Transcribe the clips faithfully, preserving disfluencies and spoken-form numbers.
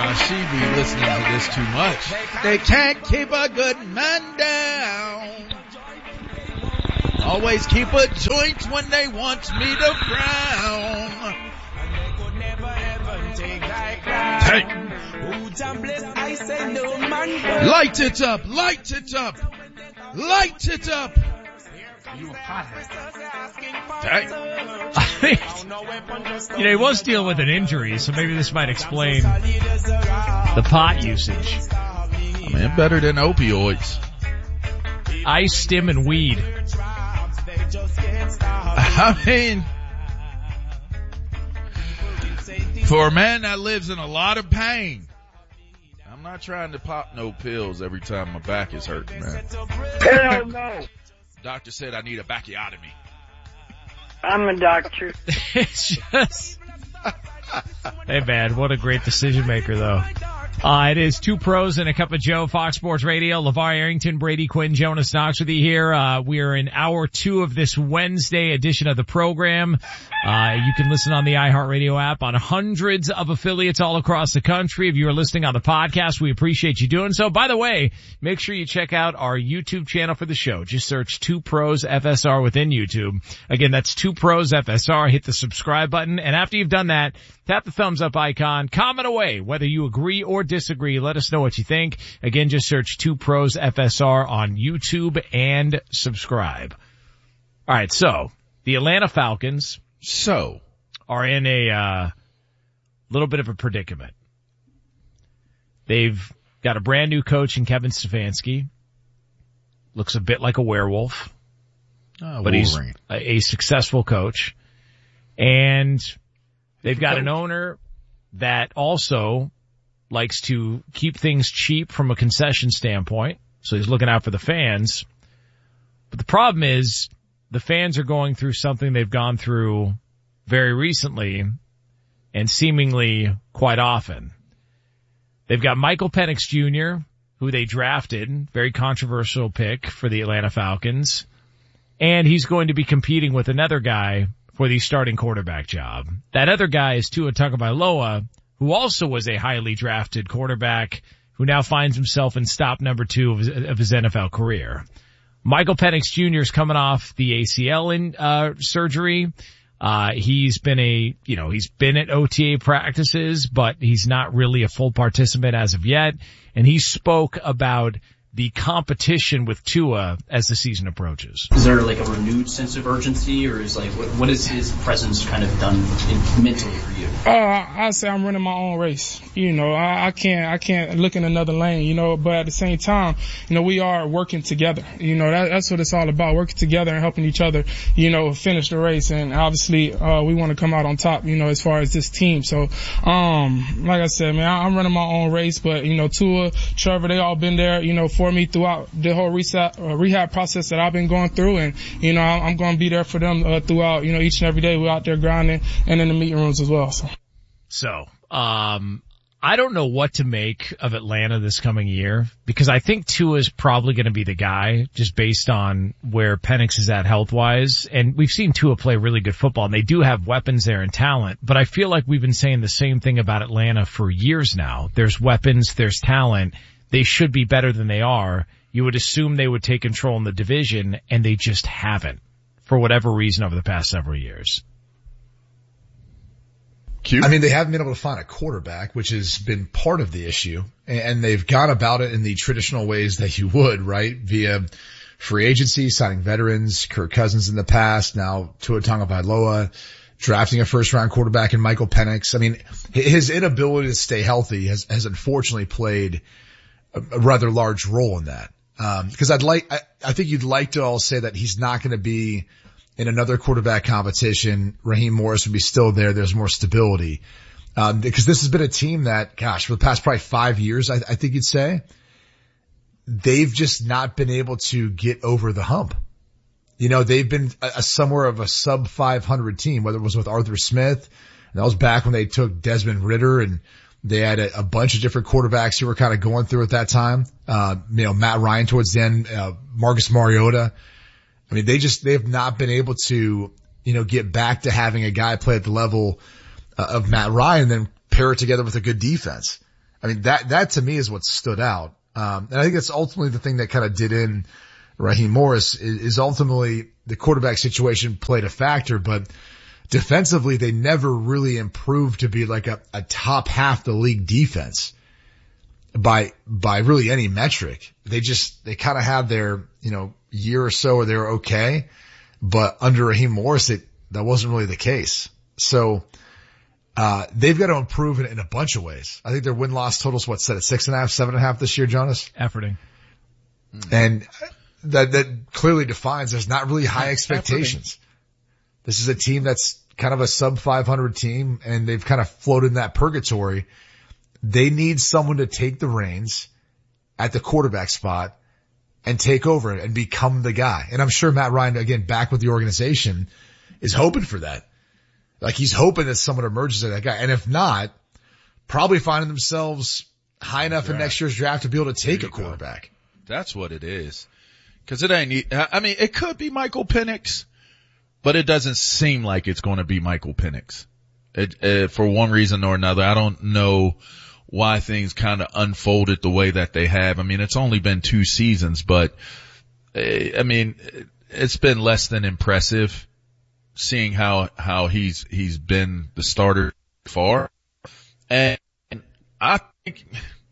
Nah, she be listening to this too much. They can't keep a good man down. Always keep a joint when they want me to frown. Hey. Light it up, light it up, light it up. You a pothead. I think, you know, he was dealing with an injury, so maybe this might explain the pot usage. I mean, better than opioids. Ice, stim, and weed. I mean, for a man that lives in a lot of pain, I'm not trying to pop no pills every time my back is hurting, man. Hell no. Doctor said I need a backiotomy. I'm a doctor. It's just... Hey, man, what a great decision maker, though. Uh, it is Two Pros and a Cup of Joe, Fox Sports Radio. LeVar Arrington, Brady Quinn, Jonas Knox with you here. Uh, we are in hour two of this Wednesday edition of the program. Uh, you can listen on the iHeartRadio app on hundreds of affiliates all across the country. If you are listening on the podcast, we appreciate you doing so. By the way, make sure you check out our YouTube channel for the show. Just search Two Pros F S R within YouTube. Again, that's Two Pros F S R. Hit the subscribe button. And after you've done that, tap the thumbs up icon. Comment away whether you agree or disagree. Let us know what you think. Again, just search Two Pros F S R on YouTube and subscribe. All right, so the Atlanta Falcons So are in a uh, little bit of a predicament. They've got a brand new coach in Kevin Stefanski. Looks a bit like a werewolf, oh, but he's a, a successful coach. And they've got an owner that also likes to keep things cheap from a concession standpoint. So he's looking out for the fans. But the problem is the fans are going through something they've gone through very recently and seemingly quite often. They've got Michael Penix Junior, who they drafted, very controversial pick for the Atlanta Falcons. And he's going to be competing with another guy for the starting quarterback job. That other guy is Tua Tagovailoa, who also was a highly drafted quarterback who now finds himself in stop number two of his, of his N F L career. Michael Penix Junior is coming off the A C L in, uh, surgery. Uh, he's been a, you know, he's been at O T A practices, but he's not really a full participant as of yet. And he spoke about the competition with Tua as the season approaches. Is there like a renewed sense of urgency, or is like, what, what has his presence kind of done in, mentally for you? Uh, I say I'm running my own race. You know, I, I can't, I can't look in another lane, you know, but at the same time, you know, we are working together. You know, that, that's what it's all about, working together and helping each other, you know, finish the race. And obviously, uh, we want to come out on top, you know, as far as this team. So, um, like I said, man, I, I'm running my own race, but, you know, Tua, Trevor, they all been there, you know, for me throughout the whole reset, uh, rehab process that I've been going through. And, you know, I'm, I'm going to be there for them, uh, throughout, you know, each and every day. We're out there grinding and in the meeting rooms as well. So. So, um, I don't know what to make of Atlanta this coming year because I think Tua is probably going to be the guy just based on where Penix is at health-wise. And we've seen Tua play really good football, and they do have weapons there and talent. But I feel like we've been saying the same thing about Atlanta for years now. There's weapons, there's talent. They should be better than they are. You would assume they would take control in the division, and they just haven't for whatever reason over the past several years. Q? I mean, they haven't been able to find a quarterback, which has been part of the issue. And they've gone about it in the traditional ways that you would, right? Via free agency, signing veterans, Kirk Cousins in the past, now Tua Tagovailoa, drafting a first round quarterback in Michael Penix. I mean, his inability to stay healthy has, has unfortunately played a, a rather large role in that. Um, cause I'd like, I, I think you'd like to all say that he's not going to be in another quarterback competition. Raheem Morris would be still there. There's more stability. Um, because this has been a team that, gosh, for the past probably five years, I, I think you'd say, they've just not been able to get over the hump. You know, they've been a, a somewhere of a sub five hundred team, whether it was with Arthur Smith, and that was back when they took Desmond Ridder, and they had a, a bunch of different quarterbacks who were kind of going through at that time. Uh, you know, Matt Ryan towards the end, uh, Marcus Mariota. I mean, they just, they have not been able to, you know, get back to having a guy play at the level uh, of Matt Ryan and then pair it together with a good defense. I mean, that, that to me is what stood out. Um, and I think that's ultimately the thing that kind of did in Raheem Morris is, is ultimately the quarterback situation played a factor, but defensively they never really improved to be like a, a top half the league defense by, by really any metric. They just, they kind of had their, you know, year or so where they were okay, but under Raheem Morris, it, that wasn't really the case. So, uh, they've got to improve in, in a bunch of ways. I think their win-loss total's what, set at six and a half, seven and a half this year, Jonas? Efforting. And that, that clearly defines there's not really high expectations. Efforting. This is a team that's kind of a sub five hundred team, and they've kind of floated in that purgatory. They need someone to take the reins at the quarterback spot and take over and become the guy. And I'm sure Matt Ryan, again, back with the organization, is hoping for that. Like he's hoping that someone emerges as that guy. And if not, probably finding themselves high enough draft. in next year's draft to be able to take a quarterback. Go. That's what it is. Cause it ain't, I mean, it could be Michael Penix, but it doesn't seem like it's going to be Michael Penix. It, uh, for one reason or another. I don't know why things kind of unfolded the way that they have. I mean, it's only been two seasons, but uh, I mean, it's been less than impressive seeing how, how he's, he's been the starter far. And I think,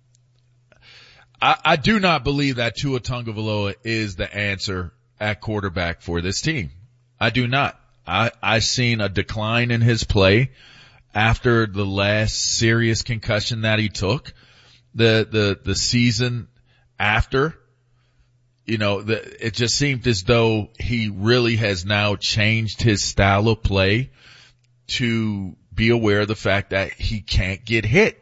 I, I do not believe that Tua Tagovailoa is the answer at quarterback for this team. I do not. I, I've seen a decline in his play after the last serious concussion that he took. The, the, the season after, you know, the, it just seemed as though he really has now changed his style of play to be aware of the fact that he can't get hit.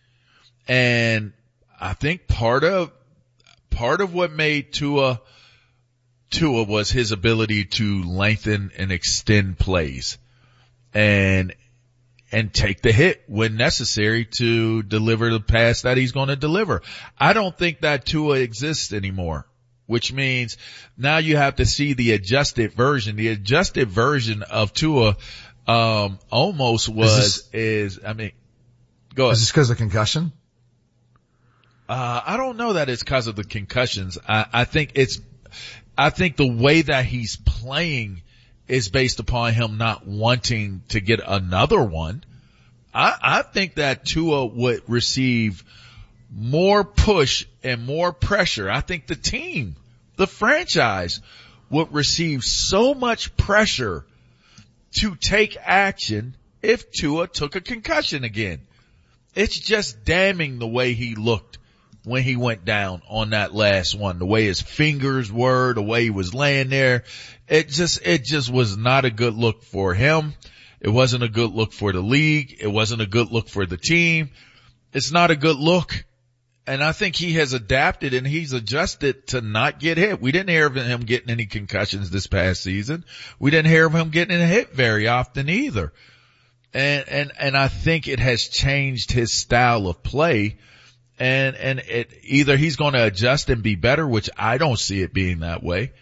And I think part of, part of what made Tua, Tua was his ability to lengthen and extend plays and, and take the hit when necessary to deliver the pass that he's going to deliver. I don't think that Tua exists anymore, which means now you have to see the adjusted version. The adjusted version of Tua, um, almost was, is, this, is I mean, go ahead. Is this because of concussion? Uh, I don't know that it's because of the concussions. I, I think it's, I think the way that he's playing is based upon him not wanting to get another one. I, I think that Tua would receive more push and more pressure. I think the team, the franchise, would receive so much pressure to take action if Tua took a concussion again. It's just damning the way he looked when he went down on that last one, the way his fingers were, the way he was laying there. It just, it just was not a good look for him. It wasn't a good look for the league. It wasn't a good look for the team. It's not a good look. And I think he has adapted and he's adjusted to not get hit. We didn't hear of him getting any concussions this past season. We didn't hear of him getting hit very often either. And, and, and I think it has changed his style of play. And, and it, either he's going to adjust and be better, which I don't see it being that way,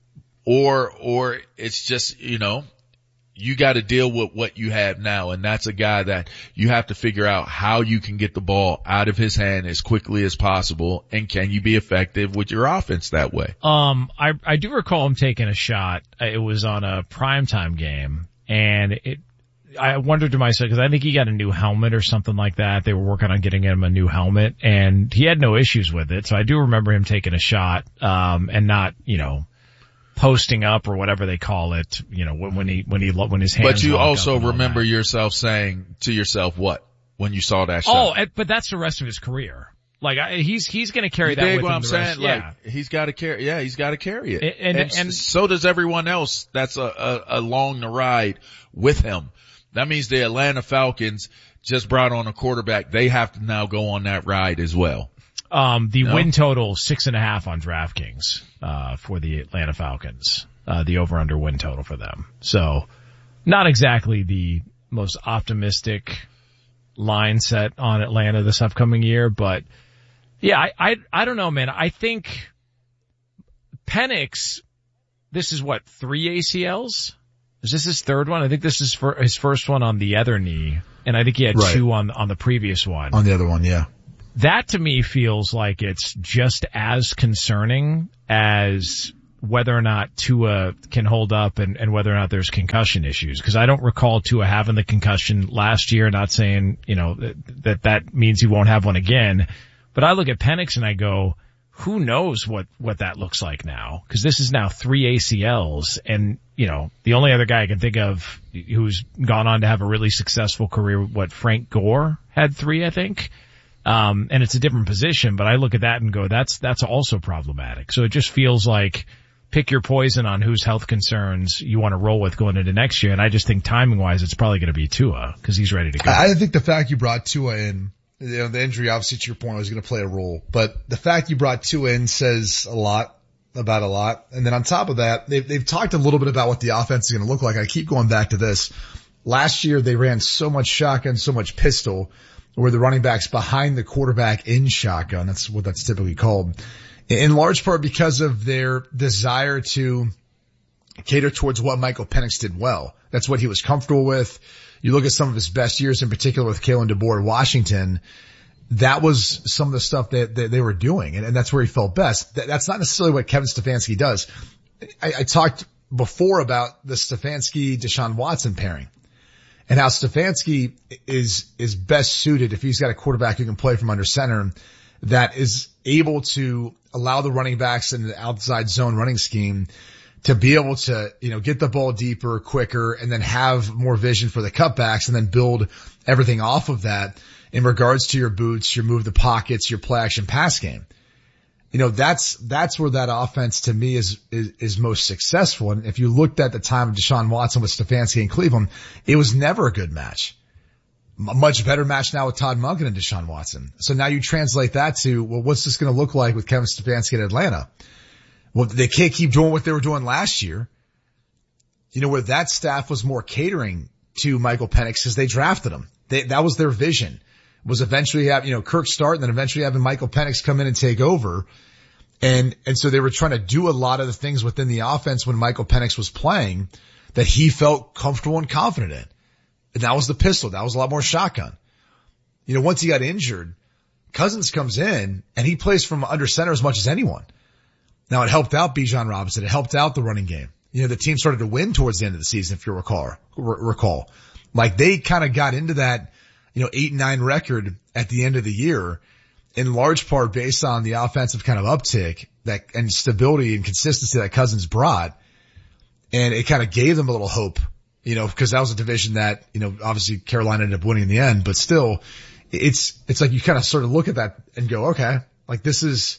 or, or it's just, you know, you got to deal with what you have now. And that's a guy that you have to figure out how you can get the ball out of his hand as quickly as possible. And can you be effective with your offense that way? Um, I, I do recall him taking a shot. It was on a primetime game and it, I wondered to myself, because I think he got a new helmet or something like that. They were working on getting him a new helmet, and he had no issues with it. So I do remember him taking a shot, um, and not, you know, posting up or whatever they call it, you know, when, when he, when he, when his hands. But you also remember yourself saying to yourself what when you saw that shot? Oh, but that's the rest of his career. Like I, he's he's going to carry you that dig with what him. I'm the saying? rest, Like yeah. he's got to carry. Yeah, he's got to carry it, and and, and and so does everyone else that's a, a, along the ride with him. That means the Atlanta Falcons just brought on a quarterback. They have to now go on that ride as well. Um, the no? win total six and a half on DraftKings uh for the Atlanta Falcons. Uh, the over under win total for them. So, not exactly the most optimistic line set on Atlanta this upcoming year, but yeah, I, I, I don't know, man. I think Penix, this is what, three A C Ls? Is this his third one? I think this is for his first one on the other knee, and I think he had right. two on, on the previous one. On the other one, yeah. that to me feels like it's just as concerning as whether or not Tua can hold up and, and whether or not there's concussion issues. Cause I don't recall Tua having the concussion last year, not saying, you know, that, that that means he won't have one again. But I look at Penix and I go, who knows what, what that looks like now? Cause this is now three A C Ls, and, you know, the only other guy I can think of who's gone on to have a really successful career, what, Frank Gore had three, I think. Um, and it's a different position, but I look at that and go, that's, that's also problematic. So it just feels like, pick your poison on whose health concerns you want to roll with going into next year. And I just think timing wise, it's probably going to be Tua because he's ready to go. I think the fact you brought Tua in, you know, the injury obviously to your point was going to play a role, but the fact you brought Tua in says a lot about a lot. And then on top of that, they've, they've talked a little bit about what the offense is going to look like. I keep going back to this. Last year they ran so much shotgun, so much pistol, where the running backs behind the quarterback in shotgun. That's what that's typically called. In large part because of their desire to cater towards what Michael Penix did well. That's what he was comfortable with. You look at some of his best years, in particular with Kalen DeBoer at Washington, that was some of the stuff that, that they were doing, and, and that's where he felt best. That, that's not necessarily what Kevin Stefanski does. I, I talked before about the Stefanski-Deshaun Watson pairing and how Stefanski is, is best suited if he's got a quarterback who can play from under center that is able to allow the running backs in the outside zone running scheme to be able to, you know, get the ball deeper, quicker, and then have more vision for the cutbacks and then build everything off of that in regards to your boots, your move the pockets, your play action pass game. You know, that's, that's where that offense to me is, is, is most successful. And if you looked at the time of Deshaun Watson with Stefanski in Cleveland, it was never a good match. A much better match now with Todd Monken and Deshaun Watson. So now you translate that to, well, what's this going to look like with Kevin Stefanski in Atlanta? Well, they can't keep doing what they were doing last year. You know, where that staff was more catering to Michael Penix because they drafted him. They, that was their vision, was eventually have, you know, Kirk start and then eventually having Michael Penix come in and take over. And, and so they were trying to do a lot of the things within the offense when Michael Penix was playing that he felt comfortable and confident in. And that was the pistol. That was a lot more shotgun. You know, once he got injured, Cousins comes in and he plays from under center as much as anyone. Now it helped out Bijan Robinson. It helped out the running game. You know, the team started to win towards the end of the season, if you recall, recall. Like they kind of got into that, you know, eight and nine record at the end of the year in large part based on the offensive kind of uptick that and stability and consistency that Cousins brought. And it kind of gave them a little hope. You know, because that was a division that, you know, obviously Carolina ended up winning in the end, but still it's, it's like you kind of sort of look at that and go, okay, like this is,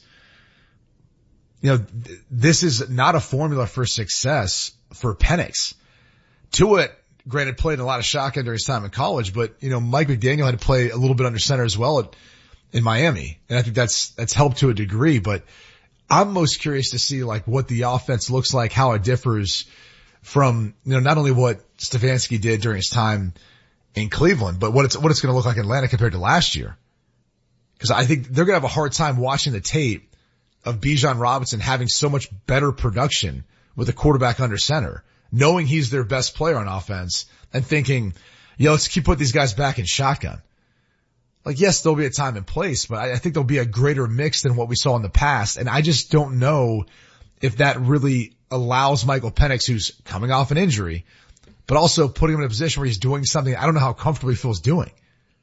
you know, th- this is not a formula for success for Penix. Tua, granted, played a lot of shotgun during his time in college, but, you know, Mike McDaniel had to play a little bit under center as well at, in Miami. And I think that's, that's helped to a degree, but I'm most curious to see like what the offense looks like, how it differs from, you know, not only what Stefanski did during his time in Cleveland, but what it's, what it's going to look like in Atlanta compared to last year. Cause I think they're going to have a hard time watching the tape of Bijan Robinson having so much better production with a quarterback under center, knowing he's their best player on offense and thinking, yo, let's keep putting these guys back in shotgun. Like, yes, there'll be a time and place, but I, I think there'll be a greater mix than what we saw in the past. And I just don't know if that really allows Michael Penix, who's coming off an injury, but also putting him in a position where he's doing something I don't know how comfortable he feels doing.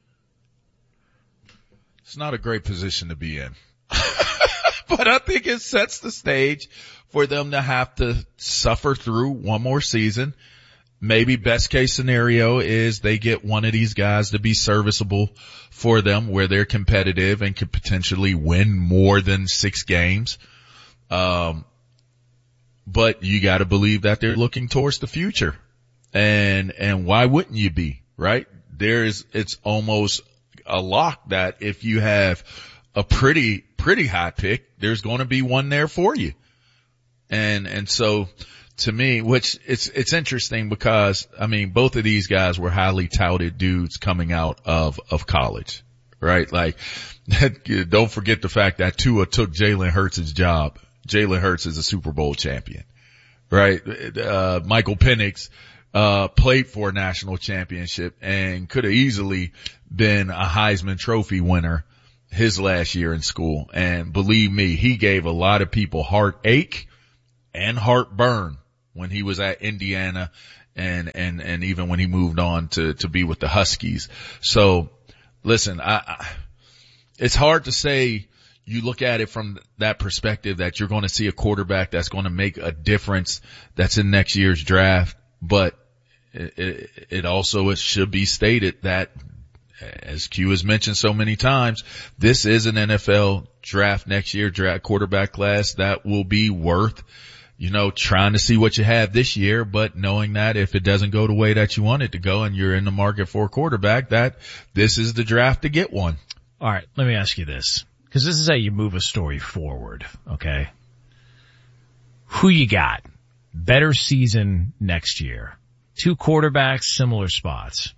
It's not a great position to be in. But I think it sets the stage for them to have to suffer through one more season. Maybe best case scenario is they get one of these guys to be serviceable for them where they're competitive and could potentially win more than six games. Um, but you got to believe that they're looking towards the future. And, and why wouldn't you be, right? There's, it's almost a lock that if you have a pretty, pretty high pick, there's going to be one there for you. And, and so to me, which it's, it's interesting because, I mean, both of these guys were highly touted dudes coming out of, of college, right? Like, don't forget the fact that Tua took Jalen Hurts' job. Jalen Hurts is a Super Bowl champion, right? Uh, Michael Penix, uh, played for a national championship and could have easily been a Heisman Trophy winner his last year in school. And believe me, he gave a lot of people heartache and heartburn when he was at Indiana and, and, and even when he moved on to, to be with the Huskies. So listen, I, I it's hard to say you look at it from that perspective that you're going to see a quarterback that's going to make a difference that's in next year's draft. But it, it, it also, it should be stated that, as Q has mentioned so many times, this is an N F L draft next year, draft quarterback class that will be worth, you know, trying to see what you have this year, but knowing that if it doesn't go the way that you want it to go and you're in the market for a quarterback, that this is the draft to get one. All right, let me ask you this, because this is how you move a story forward, okay? Who you got? Better season next year. Two quarterbacks, similar spots.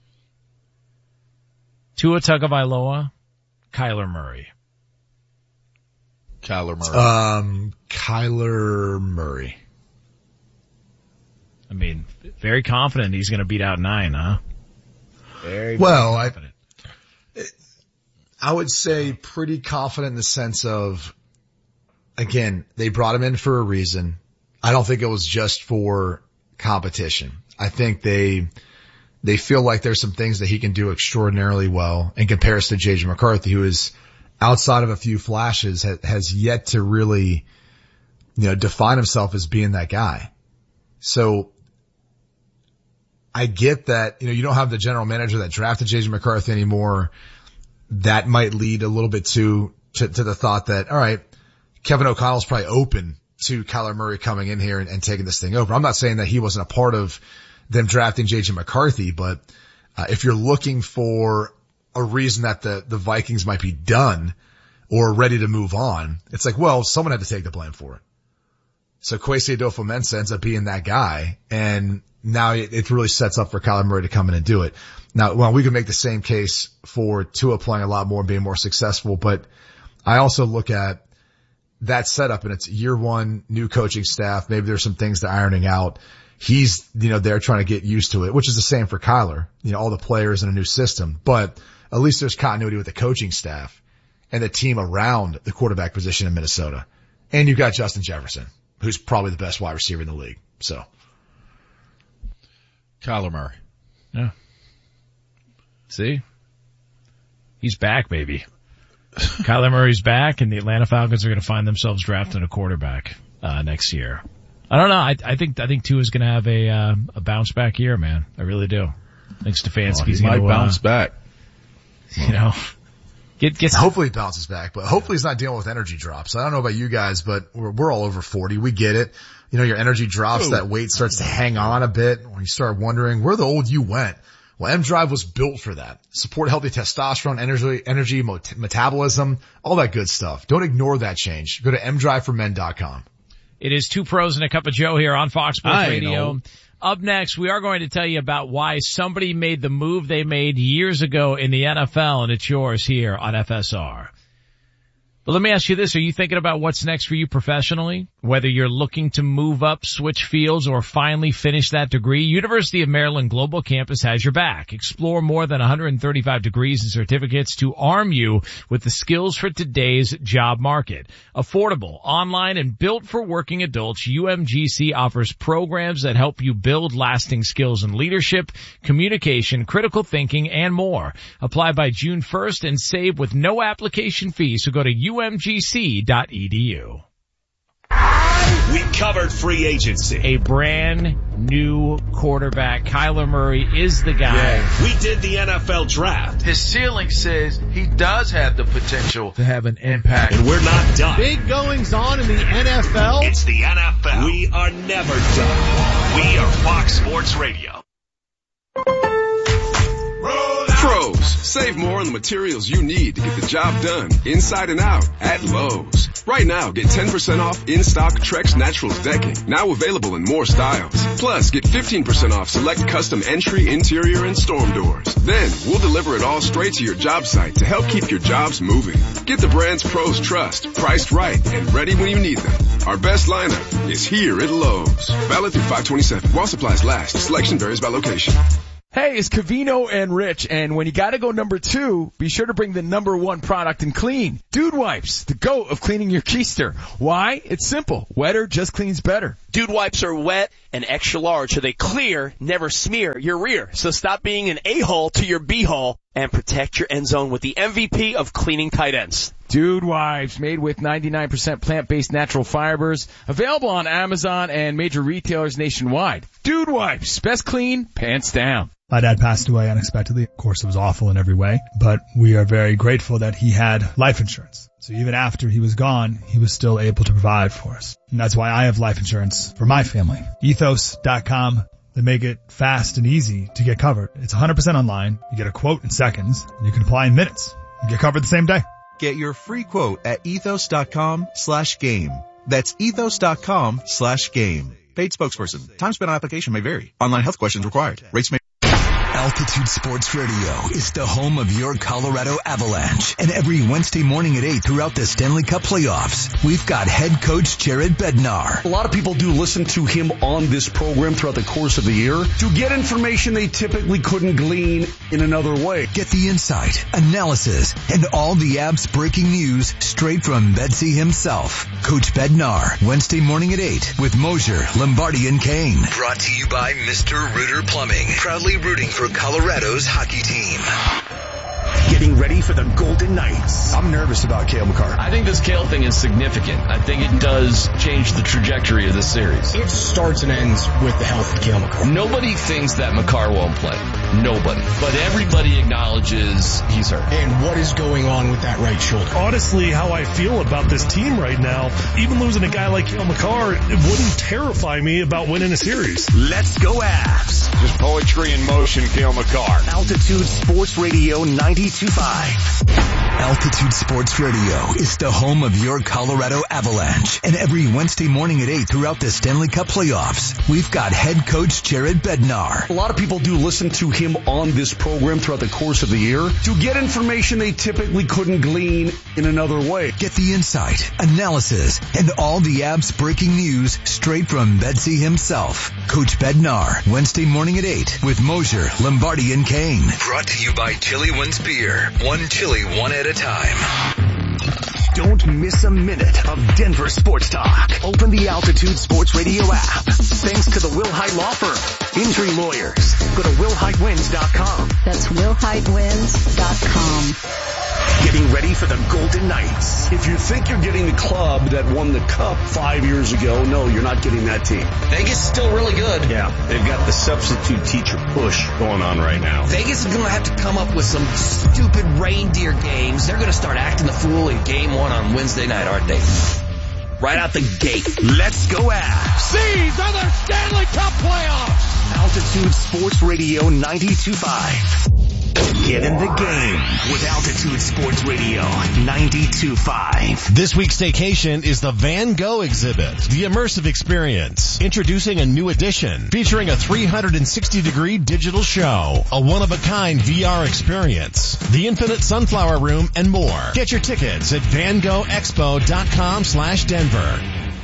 Tua Tagovailoa, Kyler Murray. Kyler Murray. Um, Kyler Murray. I mean, very confident he's going to beat out nine, huh? Very, very well, confident. I, I would say pretty confident in the sense of, again, they brought him in for a reason. I don't think it was just for competition. I think they, they feel like there's some things that he can do extraordinarily well in comparison to J J McCarthy, who is outside of a few flashes ha- has yet to really, you know, define himself as being that guy. So I get that, you know, you don't have the general manager that drafted J J McCarthy anymore. That might lead a little bit to, to, to the thought that, all right, Kevin O'Connell's probably open to Kyler Murray coming in here and, and taking this thing over. I'm not saying that he wasn't a part of them drafting J J McCarthy, but uh, if you're looking for a reason that the, the Vikings might be done or ready to move on, it's like, well, someone had to take the blame for it. So Kwesi Adofo-Mensah ends up being that guy, and now it, it really sets up for Kyler Murray to come in and do it. Now, well, we could make the same case for Tua playing a lot more and being more successful, but I also look at that setup and it's year one, new coaching staff. Maybe there's some things they're ironing out. He's, you know, they're trying to get used to it, which is the same for Kyler, you know, all the players in a new system, but at least there's continuity with the coaching staff and the team around the quarterback position in Minnesota. And you've got Justin Jefferson, who's probably the best wide receiver in the league. So Kyler Murray. Yeah. See? He's back, baby. Kyler Murray's back, and the Atlanta Falcons are going to find themselves drafting a quarterback uh next year. I don't know. I, I think I think Tua's going to have a uh, a bounce back year, man. I really do. I think Stefanski's oh, going to might bounce uh, back. You know, get get. Hopefully he bounces back, but hopefully he's not dealing with energy drops. I don't know about you guys, but we're we're all over forty. We get it. You know, your energy drops. Ooh. That weight starts to hang on a bit when you start wondering where the old you went. Well, M-Drive was built for that. Support healthy testosterone, energy, energy, mot- metabolism, all that good stuff. Don't ignore that change. Go to m drive for men dot com. It is Two Pros and a Cup of Joe here on Fox Sports I Radio. know. Up next, we are going to tell you about why somebody made the move they made years ago in the N F L, and it's yours here on F S R. But let me ask you this. Are you thinking about what's next for you professionally? Whether you're looking to move up, switch fields, or finally finish that degree, University of Maryland Global Campus has your back. Explore more than one hundred thirty-five degrees and certificates to arm you with the skills for today's job market. Affordable, online, and built for working adults, U M G C offers programs that help you build lasting skills in leadership, communication, critical thinking, and more. Apply by June first and save with no application fee, so go to U M G C dot E D U. We covered free agency. A brand new quarterback. Kyler Murray is the guy. Yeah. We did the N F L draft. His ceiling says he does have the potential to have an impact. And we're not done. Big goings on in the N F L. It's the N F L. We are never done. We are Fox Sports Radio. Pros, save more on the materials you need to get the job done inside and out at Lowe's. Right now, get ten percent off in-stock Trex Naturals decking, now available in more styles. Plus, get fifteen percent off select custom entry, interior, and storm doors. Then, we'll deliver it all straight to your job site to help keep your jobs moving. Get the brands pros trust, priced right, and ready when you need them. Our best lineup is here at Lowe's. Valid through five twenty-seven. While supplies last, selection varies by location. Hey, it's Covino and Rich, and when you gotta go number two, be sure to bring the number one product in clean. Dude Wipes, the GOAT of cleaning your keister. Why? It's simple. Wetter just cleans better. Dude Wipes are wet and extra large, so they clear, never smear your rear. So stop being an a-hole to your b-hole and protect your end zone with the M V P of cleaning tight ends. Dude Wipes, made with ninety-nine percent plant-based natural fibers, available on Amazon and major retailers nationwide. Dude Wipes, best clean, pants down. My dad passed away unexpectedly. Of course, it was awful in every way, but we are very grateful that he had life insurance. So even after he was gone, he was still able to provide for us. And that's why I have life insurance for my family. Ethos dot com. They make it fast and easy to get covered. It's one hundred percent online. You get a quote in seconds, and you can apply in minutes. You get covered the same day. Get your free quote at ethos dot com slash game. That's ethos dot com slash game. Paid spokesperson. Time spent on application may vary. Online health questions required. Rates may Altitude Sports Radio is the home of your Colorado Avalanche. And every Wednesday morning at eight throughout the Stanley Cup playoffs, we've got head coach Jared Bednar. A lot of people do listen to him on this program throughout the course of the year to get information they typically couldn't glean in another way. Get the insight, analysis, and all the Avs breaking news straight from Bedsy himself. Coach Bednar, Wednesday morning at eight with Mosier, Lombardi, and Kane. Brought to you by Mister Rooter Plumbing, proudly rooting for Colorado's hockey team. Getting ready for the Golden Knights. I'm nervous about Cale Makar. I think this Cale thing is significant. I think it does change the trajectory of this series. It starts and ends with the health of Cale Makar. Nobody thinks that Makar won't play. Nobody. But everybody acknowledges he's hurt. And what is going on with that right shoulder? Honestly, how I feel about this team right now, even losing a guy like Cale Makar, it wouldn't terrify me about winning a series. Let's go Avs. Just poetry in motion, Cale Makar. Altitude Sports Radio ninety-two point five. Altitude Sports Radio is the home of your Colorado Avalanche. And every Wednesday morning at eight throughout the Stanley Cup playoffs, we've got head coach Jared Bednar. A lot of people do listen to him on this program throughout the course of the year to get information they typically couldn't glean in another way. Get the insight, analysis, and all the Avs breaking news straight from Bedsy himself. Coach Bednar, Wednesday morning at eight with Mosier, Lombardi, and Kane. Brought to you by Chili Wins Beer. One chili, one at a time. Don't miss a minute of Denver sports talk. Open the Altitude Sports Radio app. Thanks to the Wilhite Law Firm. Injury lawyers. Go to will hite wins dot com. That's will hite wins dot com. Getting ready for the Golden Knights. If you think you're getting the club that won the cup five years ago, no, you're not getting that team. Vegas is still really good. Yeah, they've got the substitute teacher push going on right now. Vegas is going to have to come up with some stupid reindeer games. They're going to start acting the fool in game one on Wednesday night, aren't they? Right out the gate. Let's go Avs. These are the Stanley Cup playoffs. Altitude Sports Radio ninety-two point five. Get in the game with Altitude Sports Radio ninety-two point five. This week's staycation is the Van Gogh exhibit, the immersive experience. Introducing a new edition featuring a three hundred sixty degree digital show, a one-of-a-kind V R experience, the infinite sunflower room, and more. Get your tickets at van gogh expo dot com slash Denver.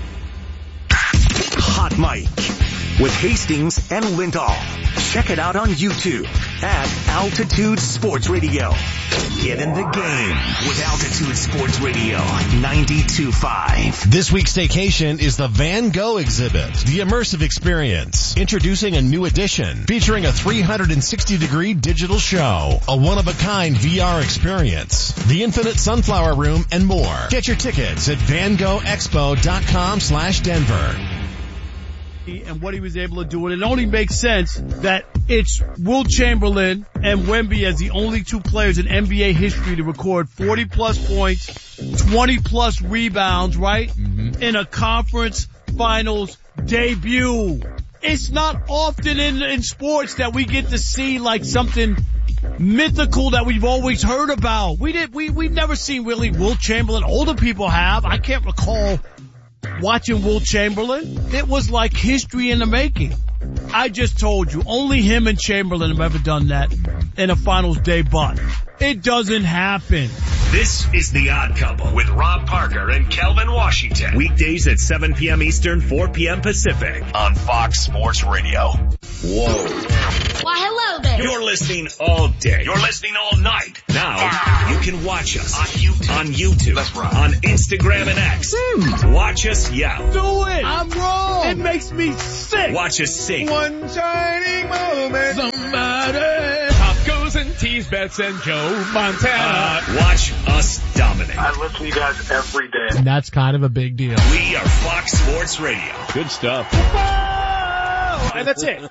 Hot Mic with Hastings and Lindahl. Check it out on YouTube at Altitude Sports Radio. Get in the game with Altitude Sports Radio ninety-two point five. This week's staycation is the Van Gogh exhibit, the immersive experience. Introducing a new edition featuring a three hundred sixty degree digital show, a one-of-a-kind V R experience, the infinite sunflower room, and more. Get your tickets at van gogh expo dot com slash Denver. And what he was able to do, and it only makes sense that it's Will Chamberlain and Wemby as the only two players in N B A history to record forty plus points, twenty plus rebounds, right? Mm-hmm. In a conference finals debut. It's not often in, in sports that we get to see like something mythical that we've always heard about. We did, we, we've never seen really Will Chamberlain. Older people have. I can't recall watching Will Chamberlain. It was like history in the making. I just told you, only him and Chamberlain have ever done that in a finals day, but it doesn't happen. This is The Odd Couple with Rob Parker and Kelvin Washington. Weekdays at seven p.m. Eastern, four p.m. Pacific on Fox Sports Radio. Whoa. Why, hello there. You're listening all day. You're listening all night. Now, you can watch us on YouTube. On YouTube. That's right. On Instagram and X. Mm. Watch us yell. Do it. I'm wrong. It makes me sick. Watch us sing. One shining moment. Somebody. Top goes and tease bets and Joe Montana. Uh, watch us dominate. I listen to you guys every day. And that's kind of a big deal. We are Fox Sports Radio. Good stuff. And that's it.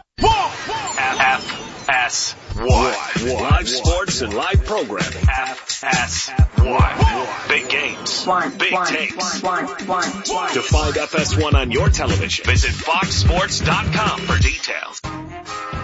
F S Y. Live sports and live programming. F S Y. Big games. Big takes. To find F S one on your television, visit fox sports dot com for details.